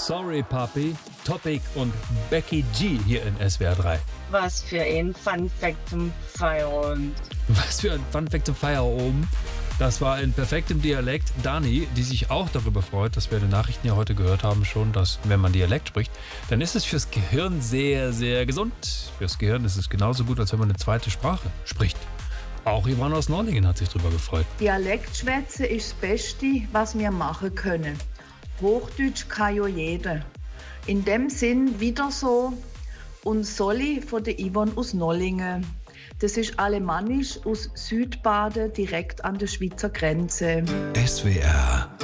Sorry Papi, Topic und Becky G hier in SWR 3. Was für ein Funfact zum Feierabend. Was für ein Funfact zum Feierabend. Das war in perfektem Dialekt Dani, die sich auch darüber freut, dass wir in den Nachrichten ja heute gehört haben schon, dass wenn man Dialekt spricht, dann ist es fürs Gehirn sehr, sehr gesund. Fürs Gehirn ist es genauso gut, als wenn man eine zweite Sprache spricht. Auch Yvonne aus Norlingen hat sich darüber gefreut. Dialektschwätze ist das Beste, was wir machen können. Hochdeutsch kann ja jeder. In dem Sinn wieder so und Solli von der Yvonne aus Nollingen. Das ist alemannisch aus Südbaden direkt an der Schweizer Grenze. SWR